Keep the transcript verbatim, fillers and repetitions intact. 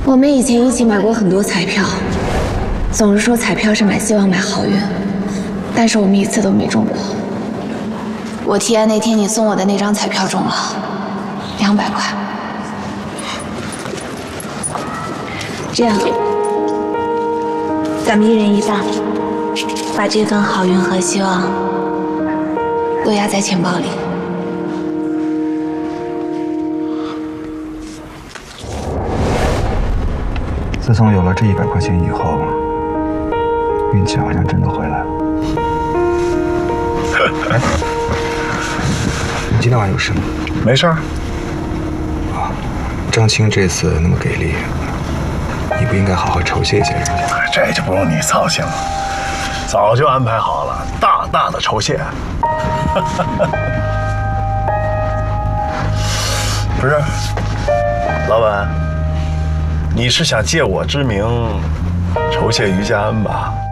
我们以前一起买过很多彩票，总是说彩票是买希望买好运，但是我们一次都没中过。我提案那天你送我的那张彩票中了，两百块。这样，咱们一人一半，把这份好运和希望都压在钱包里。 自从有了这一百块钱以后，运气好像真的回来了。哎，你今天晚上有事吗？ 没事儿。 啊，张青这次那么给力，你不应该好好酬谢一下人家？ 这就不用你操心了，早就安排好了，大大的酬谢。不是，老板。 你是想借我之名酬谢于家恩吧？